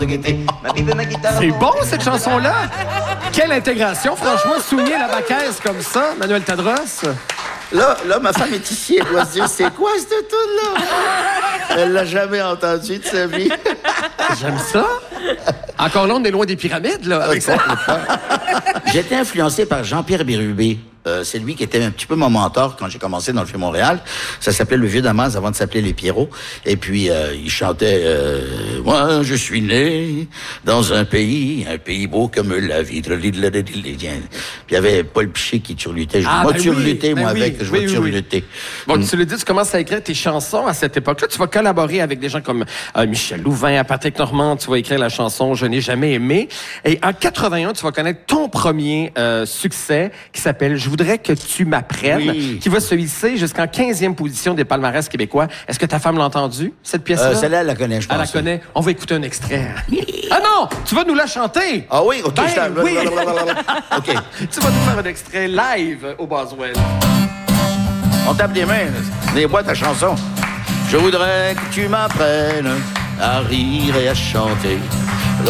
C'est bon, cette chanson-là! Quelle intégration, franchement, souligner la baquaise comme ça, Manuel Tadros. Là, ma femme est ici, elle doit se dire, c'est quoi cette tune-là? Elle l'a jamais entendu de sa vie. J'aime ça. Encore là, on est loin des pyramides, là, avec ça. J'étais influencé par Jean-Pierre Bérubé. C'est lui qui était un petit peu mon mentor quand j'ai commencé dans le film Montréal. Ça s'appelait Le Vieux Damas avant de s'appeler Les Pierrots. Et puis, il chantait moi, je suis né dans un pays beau comme la vie. Puis il y avait Paul Piché qui turlutait. Je dis, moi, turluter, moi, avec, je vais turluter. Bon, tu le dis, tu commences à écrire tes chansons à cette époque-là. Tu vas collaborer avec des gens comme Michel Louvain, Patrick Normand. Tu vas écrire la chanson Je n'ai jamais aimé. Et en 81, tu vas connaître ton premier succès qui s'appelle Je voudrais que tu m'apprennes, qui va se hisser jusqu'en 15e position des palmarès québécois. Est-ce que ta femme l'a entendu, cette pièce-là? Celle-là, elle la connaît, je pense. Elle la connaît. On va écouter un extrait. Ah non! Tu vas nous la chanter! Ah oui? OK, oui. OK. Tu vas nous faire un extrait live au Boswell. On tape des mains. Dis-moi ta chanson. Je voudrais que tu m'apprennes à rire et à chanter.